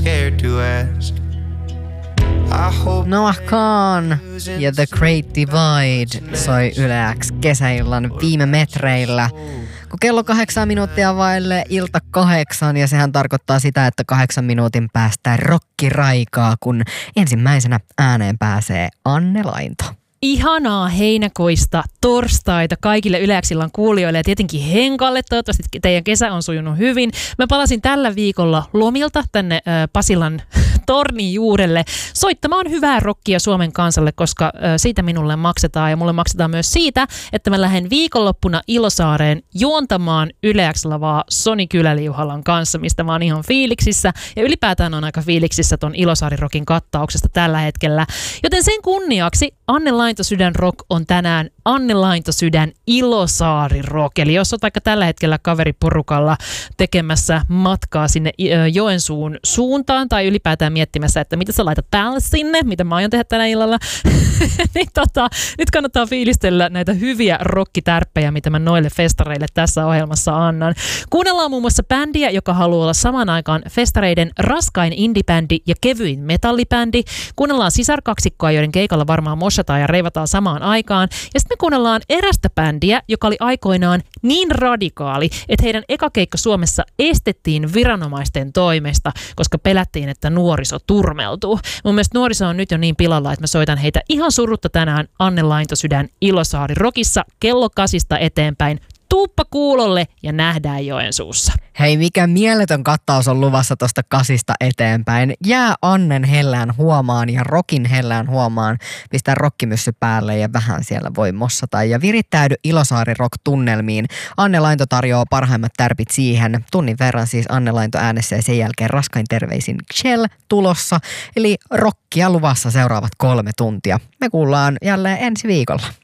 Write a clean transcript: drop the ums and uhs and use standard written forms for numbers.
scared to ask. Noah Kahan ja The Great Divide soi Yle X kesäillan viime metreillä. Kun kello 8 minuuttia vaille ilta 8 ja sehän tarkoittaa sitä, että 8 minuutin päästä rokkiraikaa, kun ensimmäisenä ääneen pääsee Anne Lainto. Ihanaa heinäkuista torstaita kaikille Yle X:n kuulijoille ja tietenkin Henkalle. Toivottavasti teidän kesä on sujunut hyvin. Mä palasin tällä viikolla lomilta tänne Pasilan tornin juurelle soittamaan hyvää rockia Suomen kansalle, koska siitä minulle maksetaan. Ja mulle maksetaan myös siitä, että mä lähden viikonloppuna Ilosaareen juontamaan Yle X-lavaa Soni Kyläliuhalan kanssa, mistä mä oon ihan fiiliksissä. Ja ylipäätään on aika fiiliksissä ton Ilosaari-rockin kattauksesta tällä hetkellä. Joten sen kunniaksi Anne Laintosydän Rock on tänään Anne Laintosydän Ilosaari Rock. Eli jos oot vaikka tällä hetkellä kaveriporukalla tekemässä matkaa sinne Joensuun suuntaan tai ylipäätään miettimässä, että mitä sä laitat päälle sinne, mitä mä aion tehdä tänä illalla, niin nyt kannattaa fiilistellä näitä hyviä rockitärppejä, mitä mä noille festareille tässä ohjelmassa annan. Kuunnellaan muun muassa bändiä, joka haluaa olla samaan aikaan festareiden raskain indie-bändi ja kevyin metallibändi. Kuunnellaan sisarkaksikkoa, joiden keikalla varmaan moshataan ja reivataan samaan aikaan. Ja sitten me kuunnellaan erästä bändiä, joka oli aikoinaan niin radikaali, että heidän eka keikka Suomessa estettiin viranomaisten toimesta, koska pelättiin, että nuoriso turmeltuu. Mun mielestä nuoriso on nyt jo niin pilalla, että mä soitan heitä ihan surutta tänään Anne Laintosydän Ilosaari Rockissa kello 8 eteenpäin. Tuuppa kuulolle ja nähdään Joensuussa. Hei, mikä mieletön kattaus on luvassa tosta 8 eteenpäin. Jää Annen hellään huomaan ja Rockin hellään huomaan. Pistää rokkimyssy päälle ja vähän siellä voi mossata. Ja virittäydy Ilosaari Rock-tunnelmiin. Anne Lainto tarjoaa parhaimmat tärpit siihen. Tunnin verran siis Anne Lainto äänessä ja sen jälkeen raskain terveisin Shell tulossa. Eli rockia luvassa seuraavat 3 tuntia. Me kuullaan jälleen ensi viikolla.